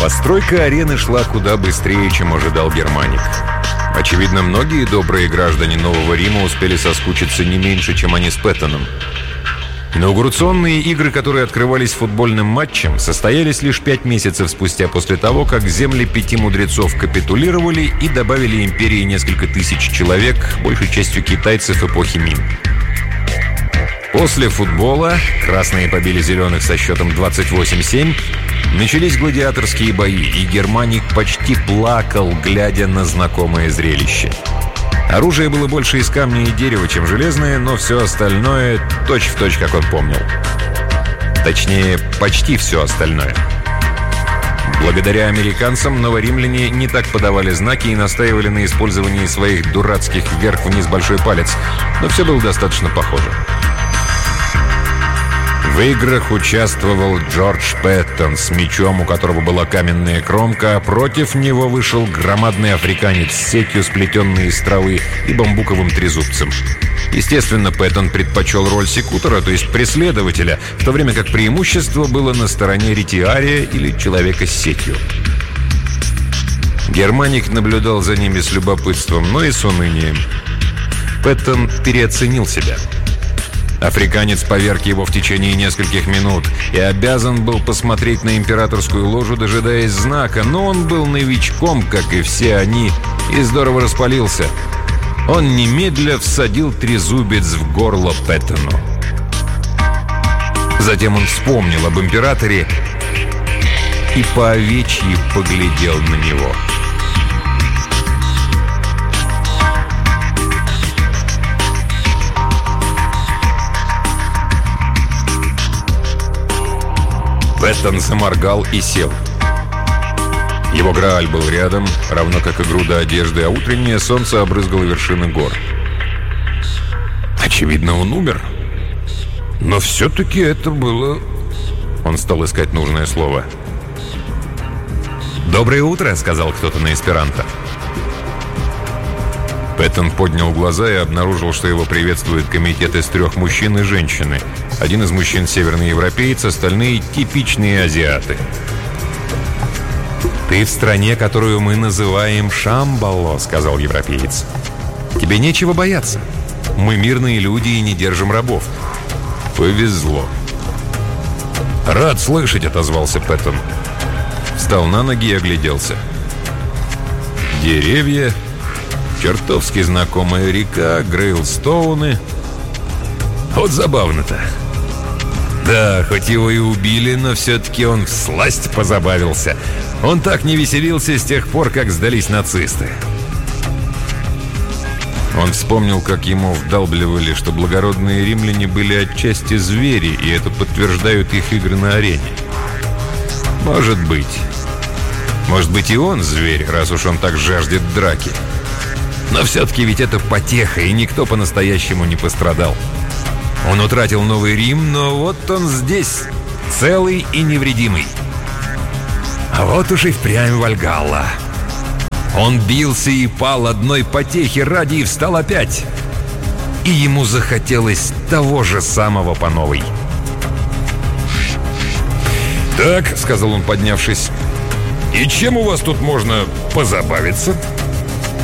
Постройка арены шла куда быстрее, чем ожидал Германик. Очевидно, многие добрые граждане Нового Рима успели соскучиться не меньше, чем они с Пэттоном. Инаугурационные игры, которые открывались футбольным матчем, состоялись лишь 5 месяцев спустя после того, как земли 5 мудрецов капитулировали и добавили империи несколько тысяч человек, большей частью китайцев эпохи Мин. После футбола красные побили зеленых со счетом 28-7. Начались гладиаторские бои, и Германик почти плакал, глядя на знакомое зрелище. Оружие было больше из камня и дерева, чем железное, но все остальное точь-в-точь, как он помнил. Точнее, почти все остальное. Благодаря американцам новоримляне не так подавали знаки и настаивали на использовании своих дурацких вверх-вниз большой палец, но все было достаточно похоже. В играх участвовал Джордж Пэттон с мечом, у которого была каменная кромка, а против него вышел громадный африканец с сетью, сплетенной из травы, и бамбуковым трезубцем. Естественно, Пэттон предпочел роль секутора, то есть преследователя, в то время как преимущество было на стороне ретиария или человека с сетью. Германик наблюдал за ними с любопытством, но и с унынием. Пэттон переоценил себя. Африканец поверг его в течение нескольких минут и обязан был посмотреть на императорскую ложу, дожидаясь знака, но он был новичком, как и все они, и здорово распалился. Он немедля всадил трезубец в горло Пэттону. Затем он вспомнил об императоре и по овечьи поглядел на него. Пэттон заморгал и сел. Его Грааль был рядом, равно как и груда одежды, а утреннее солнце обрызгало вершины гор. Очевидно, он умер. Но все-таки это было... Он стал искать нужное слово. «Доброе утро», — сказал кто-то на эсперанто. Пэттон поднял глаза и обнаружил, что его приветствует комитет из 3 мужчин и женщины. Один из мужчин — северный европеец, остальные — типичные азиаты. «Ты в стране, которую мы называем Шамбало», — сказал европеец. «Тебе нечего бояться. Мы мирные люди и не держим рабов». «Повезло». «Рад слышать», — отозвался Пэттон. Встал на ноги и огляделся. Деревья, чертовски знакомая река, Грейлстоуны. Вот забавно-то. Да, хоть его и убили, но все-таки он всласть позабавился. Он так не веселился с тех пор, как сдались нацисты. Он вспомнил, как ему вдалбливали, что благородные римляне были отчасти звери, и это подтверждают их игры на арене. Может быть. Может быть, и он зверь, раз уж он так жаждет драки. Но все-таки ведь это потеха, и никто по-настоящему не пострадал. Он утратил Новый Рим, но вот он здесь, целый и невредимый. А вот уж и впрямь Вальгалла. Он бился и пал одной потехи ради и встал опять. И ему захотелось того же самого по новой. «Так», — сказал он, поднявшись, — «и чем у вас тут можно позабавиться?»